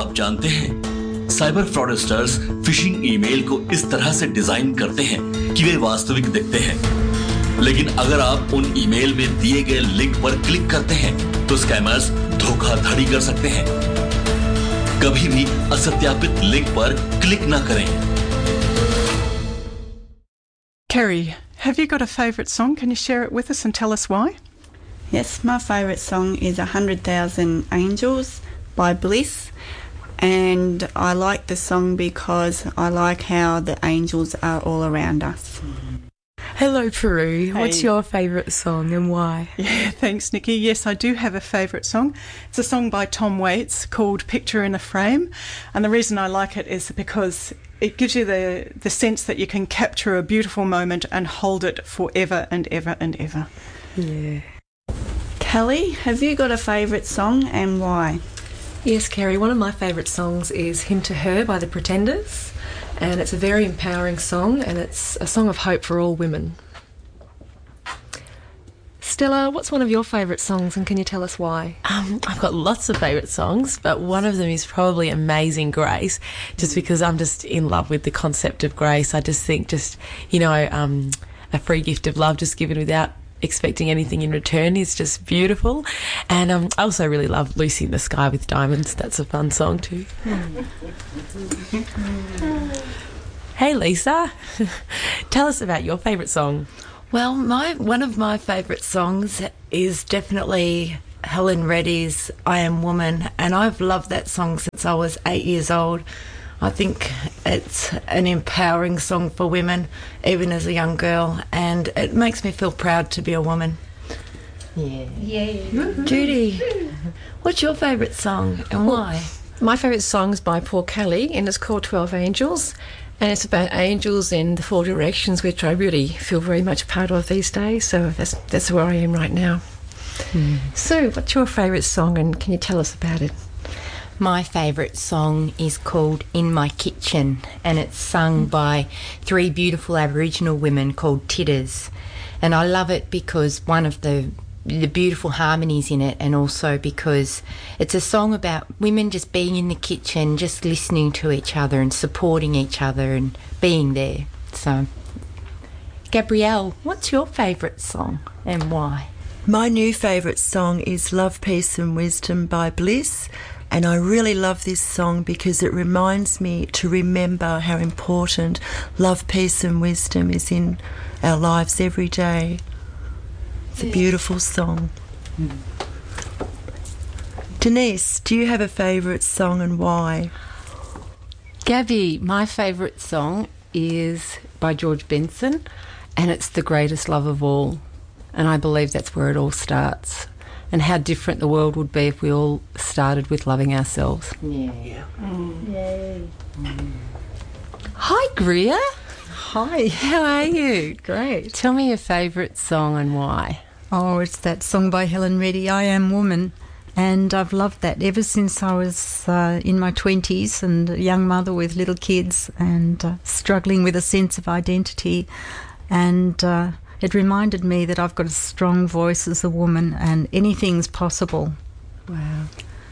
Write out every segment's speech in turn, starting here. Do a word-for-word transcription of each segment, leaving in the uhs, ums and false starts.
आप जानते हैं साइबर फ्रॉडस्टर्स फिशिंग ईमेल को इस तरह से डिजाइन करते हैं कि वे वास्तविक दिखते हैं, लेकिन अगर आप उन ईमेल में दिए गए लिंक पर क्लिक करते हैं तो स्कैमर्स धोखाधड़ी कर सकते हैं। कभी भी असत्यापित लिंक पर क्लिक ना करें। Kerry, have you got a favourite song? Can you share it with us and tell us why? Yes, my favourite song is one hundred thousand Angels by Bliss, and I like the song because I like how the angels are all around us. Hello, Peru. Hey. What's your favourite song and why? Yeah, thanks, Nikki. Yes, I do have a favourite song. It's a song by Tom Waits called Picture in a Frame, and the reason I like it is because it gives you the, the sense that you can capture a beautiful moment and hold it forever and ever and ever. Yeah. Kelly, have you got a favourite song and why? Yes, Kerry, one of my favourite songs is Hymn to Her by the Pretenders, and it's a very empowering song, and it's a song of hope for all women. Stella, what's one of your favourite songs, and can you tell us why? Um, I've got lots of favourite songs, but one of them is probably Amazing Grace, just because I'm just in love with the concept of grace. I just think just, you know, um, a free gift of love just given without expecting anything in return is just beautiful. And um, I also really love Lucy in the Sky with Diamonds. That's a fun song too. Hey Lisa, tell us about your favourite song. Well, my one of my favourite songs is definitely Helen Reddy's I Am Woman, and I've loved that song since I was eight years old. I think it's an empowering song for women, even as a young girl, and it makes me feel proud to be a woman. Yeah. Yeah. Judy, what's your favourite song and why? My favourite song is by Paul Kelly, and it's called twelve Angels, and it's about angels in the four directions, which I really feel very much a part of these days, so that's that's where I am right now. Mm. So, what's your favourite song, and can you tell us about it? My favourite song is called In My Kitchen, and it's sung by three beautiful Aboriginal women called Titters. And I love it because one of the the beautiful harmonies in it, and also because it's a song about women just being in the kitchen, just listening to each other and supporting each other and being there. So, Gabrielle, what's your favourite song and why? My new favourite song is Love, Peace and Wisdom by Bliss. And I really love this song because it reminds me to remember how important love, peace and wisdom is in our lives every day. It's a beautiful song. Mm. Denise, do you have a favourite song and why? Gabby, my favourite song is by George Benson, and it's The Greatest Love of All. And I believe that's where it all starts. And how different the world would be if we all started with loving ourselves. Yeah. yeah. Mm. Yay. Mm. Hi, Greer. Hi. How are you? Great. Tell me your favourite song and why. Oh, it's that song by Helen Reddy, I Am Woman. And I've loved that ever since I was uh, in my twenties and a young mother with little kids and uh, struggling with a sense of identity. And uh, it reminded me that I've got a strong voice as a woman and anything's possible. Wow.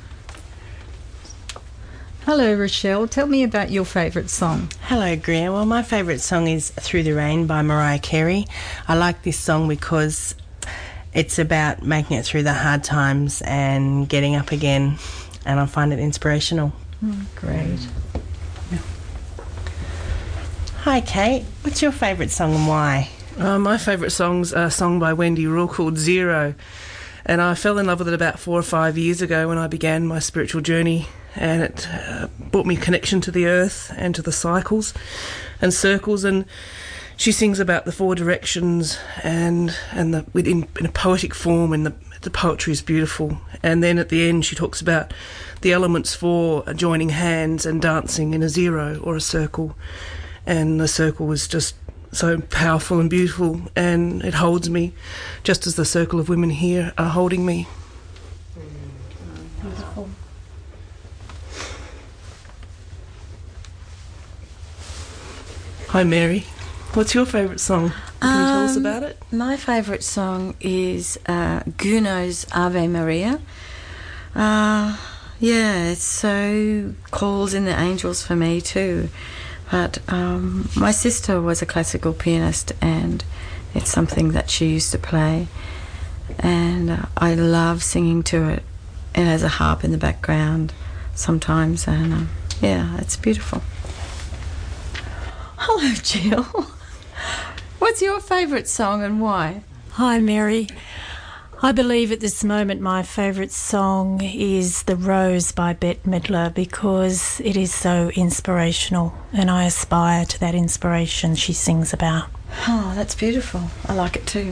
Hello, Rochelle. Tell me about your favourite song. Hello, Greer. Well, my favourite song is Through the Rain by Mariah Carey. I like this song because it's about making it through the hard times and getting up again, and I find it inspirational. Oh, great. Yeah. Hi, Kate. What's your favourite song and why? Uh, my favourite song's a song by Wendy Rule called Zero, and I fell in love with it about four or five years ago when I began my spiritual journey, and it uh, brought me connection to the earth and to the cycles and circles, and she sings about the four directions and and the within in a poetic form, and the the poetry is beautiful. And then at the end she talks about the elements for joining hands and dancing in a zero or a circle, and the circle was just so powerful and beautiful, and it holds me just as the circle of women here are holding me. Beautiful. Hi Mary, what's your favourite song? Can um, you tell us about it? My favourite song is uh, Gounod's Ave Maria. Uh, Yeah, it so calls in the angels for me too. But um, my sister was a classical pianist, and it's something that she used to play. And uh, I love singing to it. It has a harp in the background sometimes, and um, yeah, it's beautiful. Hello, Jill. What's your favourite song and why? Hi, Mary. I believe at this moment my favourite song is The Rose by Bette Midler because it is so inspirational and I aspire to that inspiration she sings about. Oh, that's beautiful. I like it too.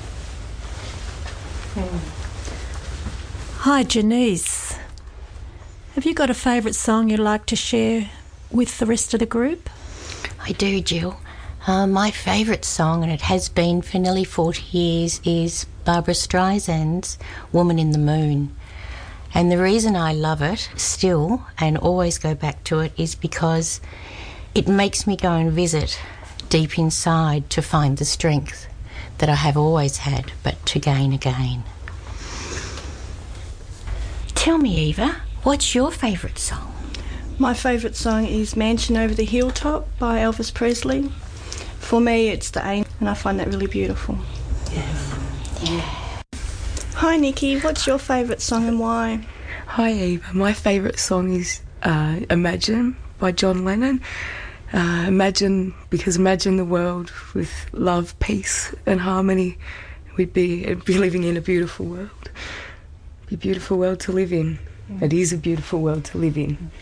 Mm. Hi, Janice. Have you got a favourite song you'd like to share with the rest of the group? I do, Jill. Uh, my favourite song, and it has been for nearly forty years, is Barbara Streisand's Woman in the Moon. And the reason I love it still and always go back to it is because it makes me go and visit deep inside to find the strength that I have always had, but to gain again. Tell me, Eva, what's your favourite song? My favourite song is Mansion Over the Hilltop by Elvis Presley. For me, it's the aim, and I find that really beautiful. Yes. Yeah. Hi, Nikki. What's your favourite song and why? Hi, Eva. My favourite song is uh, Imagine by John Lennon. Uh, imagine, because imagine the world with love, peace and harmony. We'd be, it'd be living in a beautiful world. It'd be a beautiful world to live in. It is a beautiful world to live in.